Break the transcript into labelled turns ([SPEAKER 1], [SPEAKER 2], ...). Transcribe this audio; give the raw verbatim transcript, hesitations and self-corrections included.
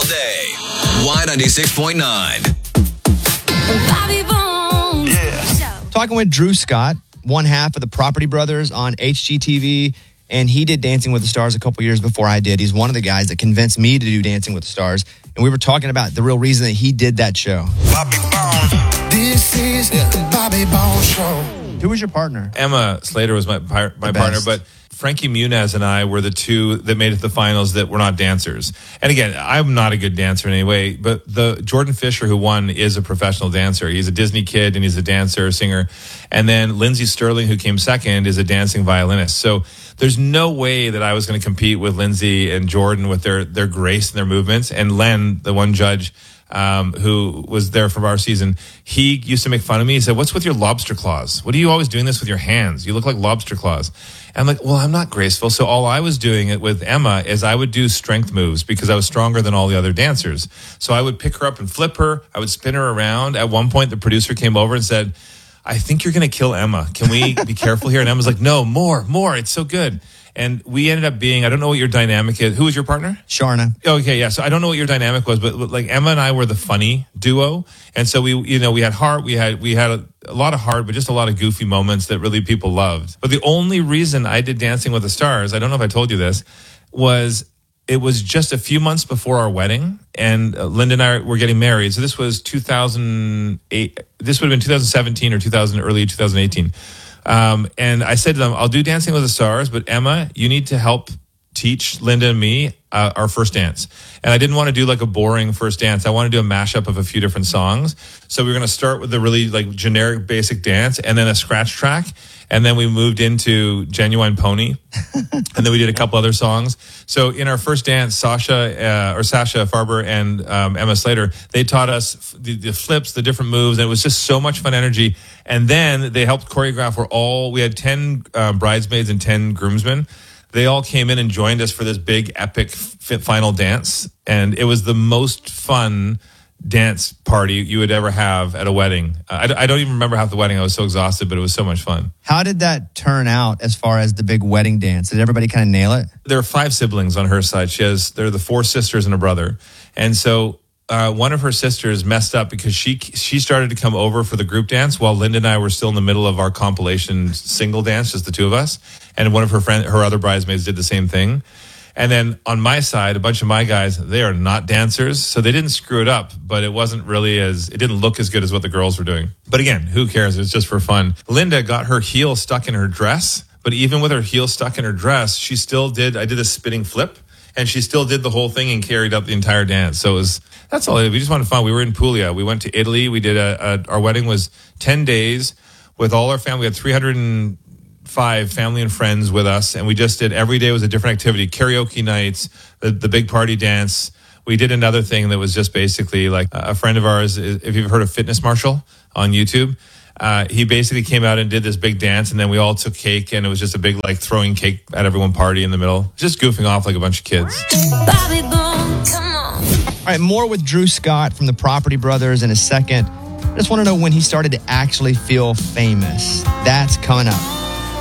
[SPEAKER 1] day. Y ninety-six point nine.
[SPEAKER 2] Yeah. Talking with Drew Scott, one half of the Property Brothers on H G T V, and he did Dancing with the Stars a couple years before I did. He's one of the guys that convinced me to do Dancing with the Stars, and we were talking about the real reason that he did that show.
[SPEAKER 3] Bobby Bone. This is the Bobby Bone Show.
[SPEAKER 2] Who was your partner?
[SPEAKER 4] Emma Slater was my my
[SPEAKER 2] The
[SPEAKER 4] partner,
[SPEAKER 2] best.
[SPEAKER 4] but Frankie Muniz and I were the two that made it to the finals that were not dancers. And again, I'm not a good dancer in any way, but the Jordan Fisher who won is a professional dancer. He's a Disney kid and he's a dancer, singer. And then Lindsey Sterling, who came second, is a dancing violinist. So there's no way that I was going to compete with Lindsey and Jordan with their their grace and their movements. And Len, the one judge um, who was there for our season, he used to make fun of me. He said, "What's with your lobster claws? What are you always doing this with your hands? You look like lobster claws." And I'm like, well, I'm not graceful. So all I was doing it with Emma is I would do strength moves because I was stronger than all the other dancers. So I would pick her up and flip her. I would spin her around. At one point, the producer came over and said, "I think you're going to kill Emma. Can we be careful here?" And Emma's like, "No, more, more. It's so good." And we ended up being, I don't know what your dynamic is. Who was your partner?
[SPEAKER 2] Sharna.
[SPEAKER 4] Okay, yeah. So I don't know what your dynamic was, but like Emma and I were the funny duo. And so we, you know, we had heart, we had, we had a, a lot of heart, but just a lot of goofy moments that really people loved. But the only reason I did Dancing with the Stars, I don't know if I told you this, was it was just a few months before our wedding, and uh, Linda and I were getting married. So this was two thousand eight, this would have been two thousand seventeen or two thousand, early two thousand eighteen. Um, and I said to them, I'll do Dancing with the Stars, but Emma, you need to help teach Linda and me uh, our first dance. And I didn't want to do like a boring first dance. I want to do a mashup of a few different songs. So we were going to start with the really like generic basic dance and then a scratch track. And then we moved into Genuine Pony. And then we did a couple other songs. So in our first dance, Sasha, uh, or Sasha Farber and um, Emma Slater, they taught us the, the flips, the different moves. And it was just so much fun energy. And then they helped choreograph. We're all, we had ten uh, bridesmaids and ten groomsmen. They all came in and joined us for this big epic f- final dance. And it was the most fun dance party you would ever have at a wedding. Uh, I, I don't even remember half the wedding. I was so exhausted, but it was so much fun.
[SPEAKER 2] How did that turn out as far as the big wedding dance? Did everybody kind of nail it?
[SPEAKER 4] There are five siblings on her side. She has, they're the four sisters and a brother. And so uh, one of her sisters messed up because she she started to come over for the group dance while Linda and I were still in the middle of our compilation single dance, just the two of us. And one of her friend, her other bridesmaids did the same thing. And then on my side, a bunch of my guys, they are not dancers, so they didn't screw it up, but it wasn't really as, it didn't look as good as what the girls were doing. But again, who cares? It's just for fun. Linda got her heel stuck in her dress, but even with her heel stuck in her dress, she still did, I did a spinning flip, and she still did the whole thing and carried up the entire dance. So it was, that's all. We just wanted fun. We were in Puglia. We went to Italy. We did a, a our wedding was ten days with all our family. We had three hundred five family and friends with us, and we just did, every day was a different activity. Karaoke nights, the, the big party dance. We did another thing that was just basically like a friend of ours, if you've heard of Fitness Marshall on YouTube, uh, he basically came out and did this big dance, and then we all took cake, and it was just a big like throwing cake at everyone party in the middle, just goofing off like a bunch of kids.
[SPEAKER 5] Bobby Bone, come on.
[SPEAKER 2] All right, more with Drew Scott from the Property Brothers in a second. I just want to know when he started to actually feel famous. That's coming up.